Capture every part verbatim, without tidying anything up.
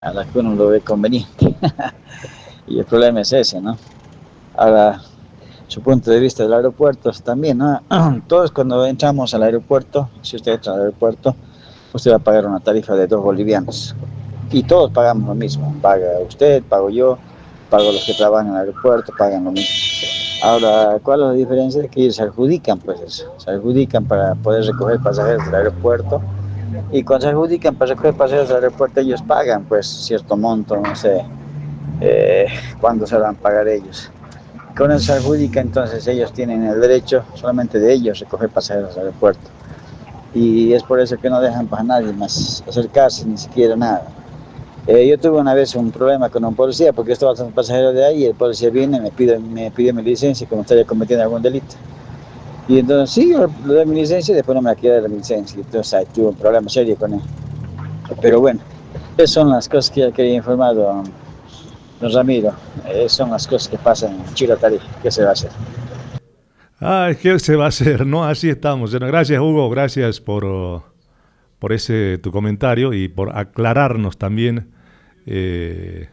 a la que uno lo ve conveniente. Y el problema es ese, ¿no? Ahora, su punto de vista del aeropuerto también, ¿no? Todos cuando entramos al aeropuerto, si usted entra al aeropuerto, usted va a pagar una tarifa de dos bolivianos. Y todos pagamos lo mismo. Paga usted, pago yo, pago los que trabajan en el aeropuerto, pagan lo mismo. Ahora, ¿cuál es la diferencia? Es que ellos se adjudican, pues eso. Se adjudican para poder recoger pasajeros del aeropuerto. Y cuando se adjudican para recoger pasajeros del aeropuerto, ellos pagan, pues, cierto monto, no sé, eh, cuándo se van a pagar ellos. Con eso se adjudica, entonces ellos tienen el derecho solamente de ellos recoger pasajeros del aeropuerto. Y es por eso que no dejan para nadie más acercarse, ni siquiera nada. Eh, yo tuve una vez un problema con un policía porque estaba con un pasajero de ahí y el policía viene y me pide, me pide mi licencia como estaría cometiendo algún delito. Y entonces sí, yo le doy mi licencia y después no me la quiere dar la licencia. Entonces ahí tuve un problema serio con él. Pero bueno, esas son las cosas que ya quería informar, don, don Ramiro. Esas son las cosas que pasan en Chiratarí. ¿Qué se va a hacer? Ay, ¿qué se va a hacer? No, así estamos. Bueno, gracias, Hugo. Gracias por, uh, por ese tu comentario y por aclararnos también. Eh,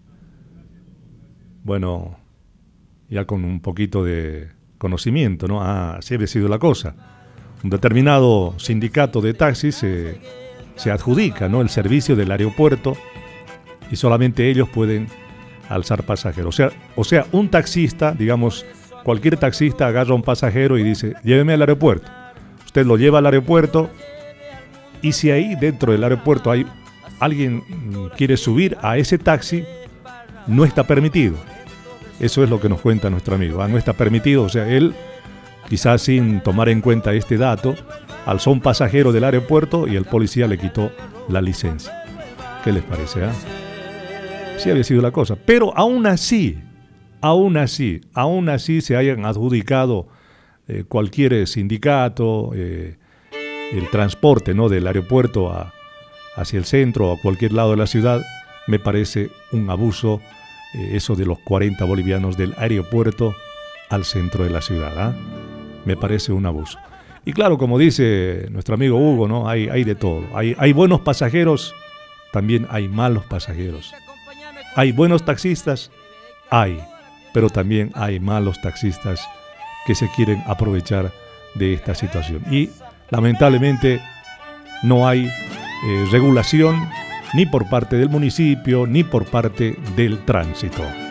bueno, ya con un poquito de conocimiento, ¿no? Ah, así había sido la cosa. Un determinado sindicato de taxis se, se adjudica, ¿no?, el servicio del aeropuerto y solamente ellos pueden alzar pasajeros. O sea, o sea, un taxista, digamos, cualquier taxista agarra a un pasajero y dice, lléveme al aeropuerto. Usted lo lleva al aeropuerto y si ahí dentro del aeropuerto hay alguien quiere subir a ese taxi, no está permitido. Eso es lo que nos cuenta nuestro amigo. ¿Ah? No está permitido, o sea, él, quizás sin tomar en cuenta este dato, alzó un pasajero del aeropuerto y el policía le quitó la licencia. ¿Qué les parece? Ah? Sí había sido la cosa. Pero aún así, aún así, aún así se hayan adjudicado eh, cualquier sindicato, eh, el transporte, ¿no?, del aeropuerto a, hacia el centro o a cualquier lado de la ciudad, me parece un abuso. Eso de los cuarenta bolivianos del aeropuerto al centro de la ciudad, ¿eh? Me parece un abuso. Y claro, como dice nuestro amigo Hugo, ¿no? Hay, hay de todo. Hay, hay buenos pasajeros, también hay malos pasajeros. Hay buenos taxistas, hay, pero también hay malos taxistas que se quieren aprovechar de esta situación. Y lamentablemente no hay eh, regulación ni por parte del municipio, ni por parte del tránsito.